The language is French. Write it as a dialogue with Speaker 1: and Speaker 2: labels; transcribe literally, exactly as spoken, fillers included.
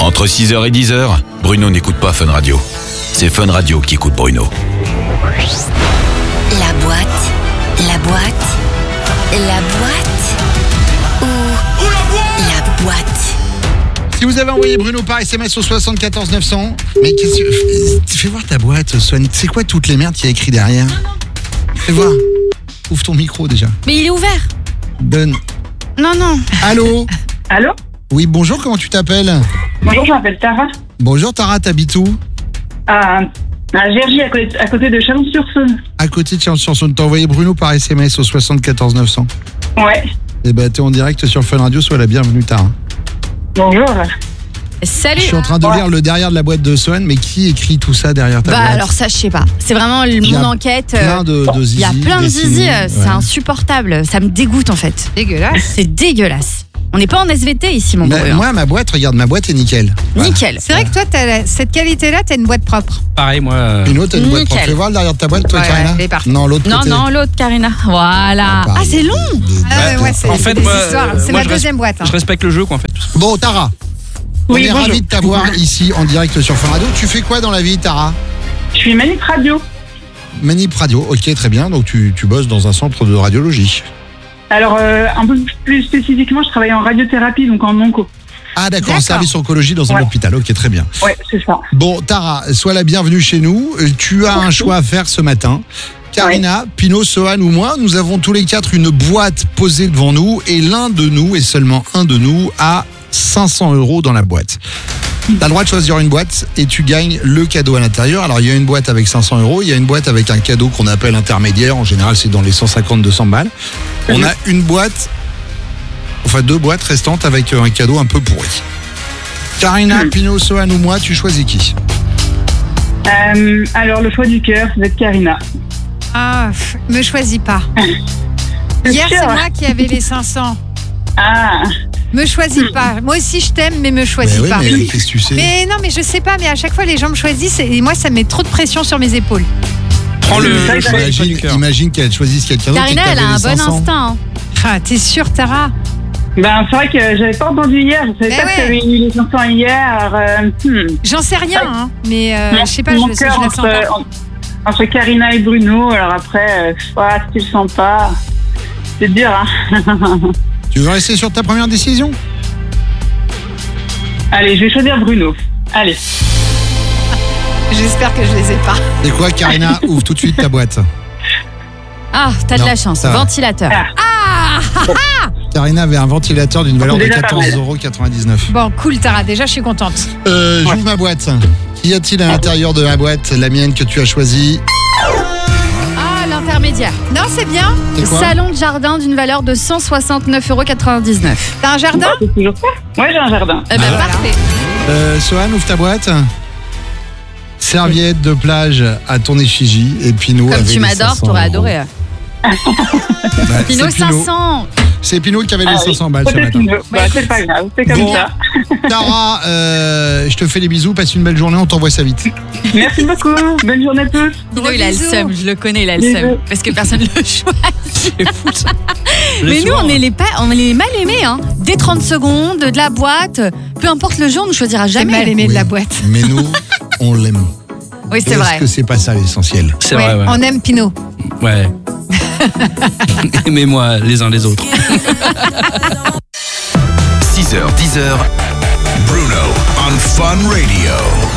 Speaker 1: Entre six heures et dix heures, Bruno n'écoute pas Fun Radio. C'est Fun Radio qui écoute Bruno.
Speaker 2: La boîte, la boîte, la boîte ou la boîte.
Speaker 3: Si vous avez envoyé Bruno par S M S au soixante-quatorze neuf cents, mais qu'est-ce que... Fais voir ta boîte, Swan. C'est quoi toutes les merdes qu'il y a écrit derrière? Fais voir. Ouvre ton micro déjà.
Speaker 4: Mais il est ouvert.
Speaker 3: Donne.
Speaker 4: Non, non.
Speaker 3: Allô?
Speaker 5: Allô?
Speaker 3: Oui, bonjour, comment tu t'appelles?
Speaker 5: Bonjour, je m'appelle Tara.
Speaker 3: Bonjour Tara, t'habites où?
Speaker 5: À, à Gergy, à côté, à côté de Chalon-sur-Saône.
Speaker 3: À côté de Chalon-sur-Saône. T'as envoyé Bruno par S M S au soixante-quatorze neuf cents.
Speaker 5: Ouais.
Speaker 3: Eh ben, t'es en direct sur Fun Radio, sois la bienvenue Tara.
Speaker 5: Bonjour.
Speaker 4: Salut.
Speaker 3: Je suis en train de lire le derrière de la boîte de Swan, mais qui écrit tout ça derrière ta
Speaker 4: Bah
Speaker 3: boîte?
Speaker 4: alors ça, je sais pas. C'est vraiment le
Speaker 3: y a
Speaker 4: mon enquête.
Speaker 3: Plein de, de zizi.
Speaker 4: Il y a plein de zizi,
Speaker 3: dessinés,
Speaker 4: c'est
Speaker 3: ouais.
Speaker 4: insupportable. Ça me dégoûte en fait.
Speaker 6: Dégueulasse.
Speaker 4: C'est dégueulasse. On n'est pas en S V T ici, mon
Speaker 3: Mais
Speaker 4: bruit.
Speaker 3: moi, ma boîte, regarde, ma boîte est nickel. Voilà.
Speaker 4: Nickel.
Speaker 6: C'est vrai que toi, t'as la- cette qualité-là, t'as une boîte propre.
Speaker 7: Pareil, moi. euh,
Speaker 3: Une autre, t'as une boîte
Speaker 4: Nickel.
Speaker 3: propre. Fais voir le derrière de ta boîte, toi,
Speaker 6: Ouais,
Speaker 3: Karina.
Speaker 6: ouais, elle est partie.
Speaker 3: Non, l'autre
Speaker 4: Non,
Speaker 3: côté.
Speaker 4: non, l'autre, Karina. Voilà.
Speaker 3: Pardon.
Speaker 4: Ah, c'est long.
Speaker 3: Des-
Speaker 6: Ah ouais, ouais, c'est
Speaker 7: en
Speaker 6: c'est
Speaker 7: fait,
Speaker 6: des
Speaker 7: moi,
Speaker 6: histoires.
Speaker 7: euh,
Speaker 6: C'est
Speaker 7: moi,
Speaker 6: ma
Speaker 7: je
Speaker 6: deuxième boîte. hein.
Speaker 7: Je respecte le jeu, quoi, en fait.
Speaker 3: Bon, Tara, on
Speaker 5: Oui,
Speaker 3: est
Speaker 5: bonjour.
Speaker 3: ravis de t'avoir ici en direct sur Fun Radio. Tu fais quoi dans la vie, Tara?
Speaker 5: Je suis Manip Radio.
Speaker 3: Manip Radio, ok, très bien. Donc, tu, tu bosses dans un centre de radiologie.
Speaker 5: Alors, euh, un peu plus spécifiquement, je travaille en radiothérapie, donc en onco.
Speaker 3: Ah, d'accord, en
Speaker 6: D'accord.
Speaker 3: service oncologie dans un
Speaker 5: Ouais.
Speaker 3: hôpital. Ok, très bien.
Speaker 5: Ouais, c'est ça.
Speaker 3: Bon, Tara, sois la bienvenue chez nous. Euh, Tu as un choix à faire ce matin. Karina, Pino, Sohan ou moi, nous avons tous les quatre une boîte posée devant nous et l'un de nous, et seulement un de nous, a cinq cents euros dans la boîte. T'as le droit de choisir une boîte et tu gagnes le cadeau à l'intérieur. Alors, il y a une boîte avec cinq cents euros, il y a une boîte avec un cadeau qu'on appelle intermédiaire. En général, c'est dans les cent cinquante à deux cents balles. On a une boîte, enfin deux boîtes restantes avec un cadeau un peu pourri. Karina, Pino, Sohan ou moi, tu choisis qui?
Speaker 5: Euh, alors, le choix du cœur, c'est d'être Karina.
Speaker 6: Ah, pff, me choisis pas.
Speaker 5: C'est
Speaker 6: Hier,
Speaker 5: sûr.
Speaker 6: c'est moi qui avais les cinq cents.
Speaker 5: Ah,
Speaker 6: Me choisis pas. Moi aussi, je t'aime, mais me choisis
Speaker 3: Mais oui,
Speaker 6: pas.
Speaker 3: mais qu'est-ce que tu sais?
Speaker 6: Mais non, mais je sais pas, mais à chaque fois, les gens me choisissent et moi, ça met trop de pression sur mes épaules.
Speaker 7: Prends le,
Speaker 5: Ça,
Speaker 7: le choix du
Speaker 3: Imagine,
Speaker 7: cœur.
Speaker 3: imagine qu'elle choisisse quelqu'un d'autre. et
Speaker 4: Karina,
Speaker 3: que
Speaker 4: elle a
Speaker 3: t'avais
Speaker 4: un
Speaker 3: les
Speaker 4: bon
Speaker 3: cinq cents.
Speaker 4: instinct. hein.
Speaker 6: Ah, t'es sûre, Tara?
Speaker 5: ben c'est vrai que j'avais pas entendu hier. Je savais
Speaker 6: Mais
Speaker 5: pas
Speaker 6: ouais.
Speaker 5: que t'avais eu les chansons hier. Euh, hmm.
Speaker 6: J'en sais rien, hein, mais euh,
Speaker 5: Mon-
Speaker 6: je sais pas,
Speaker 5: mon
Speaker 6: je, je
Speaker 5: cœur
Speaker 6: la sens
Speaker 5: entre,
Speaker 6: pas.
Speaker 5: en- entre Karina et Bruno. Alors après, euh, ah, si tu le sens pas, c'est dur, hein.
Speaker 3: Tu veux rester sur ta première décision?
Speaker 5: Allez, je vais choisir Bruno. Allez.
Speaker 6: J'espère que je les ai pas.
Speaker 3: C'est quoi, Karina? Ouvre tout de suite ta boîte.
Speaker 4: Ah, t'as de
Speaker 3: Non,
Speaker 4: la chance.
Speaker 3: ça va.
Speaker 4: Ventilateur.
Speaker 5: Ah.
Speaker 3: Karina avait un ventilateur d'une valeur de
Speaker 5: Déjà pas
Speaker 3: quatorze
Speaker 5: mal.
Speaker 3: euros quatre-vingt-dix-neuf.
Speaker 6: Bon, cool, Tara, déjà, je suis contente.
Speaker 3: Euh, J'ouvre ma boîte. Qu'y a-t-il à l'intérieur de la boîte? La mienne que tu as choisie.
Speaker 4: Ah, l'intermédiaire.
Speaker 6: Non, c'est bien.
Speaker 3: C'est quoi?
Speaker 4: Salon de jardin d'une valeur de cent soixante-neuf euros quatre-vingt-dix-neuf.
Speaker 6: T'as un jardin?
Speaker 5: C'est toujours ça. Ouais, j'ai un jardin.
Speaker 4: Eh ben,
Speaker 3: Ah.
Speaker 4: parfait.
Speaker 3: Euh, Sohan, ouvre ta boîte. Serviette de plage à ton effigie. Et Pino
Speaker 4: Comme
Speaker 3: avait
Speaker 4: tu
Speaker 3: les
Speaker 4: m'adores,
Speaker 3: cinq cents
Speaker 4: t'aurais
Speaker 3: euros.
Speaker 4: adoré.
Speaker 3: Bah,
Speaker 4: Pino,
Speaker 3: c'est
Speaker 4: cinq cents.
Speaker 3: C'est Pino qui avait les
Speaker 5: Ah
Speaker 3: cinq
Speaker 5: oui.
Speaker 3: cents balles ce
Speaker 5: Peut-être
Speaker 3: matin.
Speaker 5: qu'il veut. Bah, c'est pas grave, c'est comme
Speaker 3: Bon.
Speaker 5: ça.
Speaker 3: Tara, euh, je te fais des bisous. Passe une belle journée. On t'envoie ça vite.
Speaker 5: Merci beaucoup. Bonne journée à tous.
Speaker 4: Pino, il a le
Speaker 6: bisous.
Speaker 4: seum, je le connais, il a le
Speaker 5: Bisous.
Speaker 4: seum. Parce que personne ne le choisit.
Speaker 7: C'est fou, ça. Le
Speaker 4: Mais nous,
Speaker 7: soir,
Speaker 4: on est les, pas, on est les mal aimés. Hein. Dès trente secondes, de la boîte, peu importe le jour, on ne choisira
Speaker 6: J'ai
Speaker 4: jamais.
Speaker 6: mal aimé de
Speaker 3: Oui.
Speaker 6: la boîte.
Speaker 3: Mais nous, on l'aime.
Speaker 4: Oui, c'est
Speaker 3: Est-ce
Speaker 4: vrai.
Speaker 3: que c'est pas ça l'essentiel?
Speaker 7: C'est
Speaker 6: Ouais,
Speaker 7: vrai, ouais.
Speaker 6: On aime Pinot.
Speaker 7: Ouais. Aimez-moi les uns les autres.
Speaker 1: six heures, dix heures, Bruno on Fun Radio.